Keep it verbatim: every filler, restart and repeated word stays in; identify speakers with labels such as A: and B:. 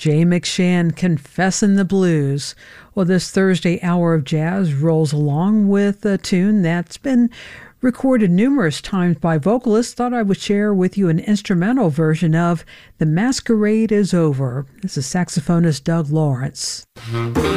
A: Jay McShann, Confessin' the Blues. Well, this Thursday hour of jazz rolls along with a tune that's been recorded numerous times by vocalists. Thought I would share with you an instrumental version of The Masquerade is Over. This is saxophonist Doug Lawrence.